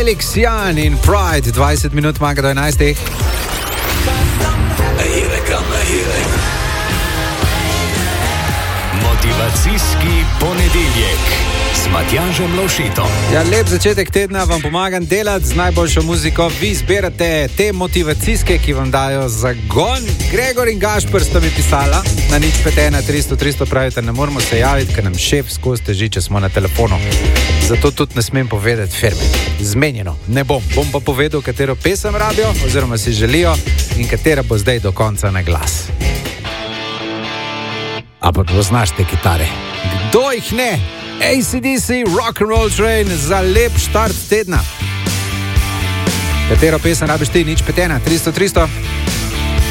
Felix Jan in Pride, 20 minut manjka do 11. Motivacijski ponedeljek s Matjažem Lovšitom. Ja, lep začetek tedna, vam pomagam delati z najboljšo muziko. Vi zbirate te motivacijske, ki vam dajo zagon. Gregor in Gašper sta mi pisala na 051-300-300, pravite, ne moramo se javiti, ker nam šef skozi teži, če smo na telefonu. Zato tudi ne smem povedati firme. Zmenjeno, ne bom. Bom pa povedal, katero pesem rabijo, oziroma si želijo in katera bo zdaj do konca na glas. A pa poznaš te kitare? Kdo jih ne? AC/DC, Rock and Roll Train za lep štart tedna. Katero pesem rabiš ti? 051-300-300.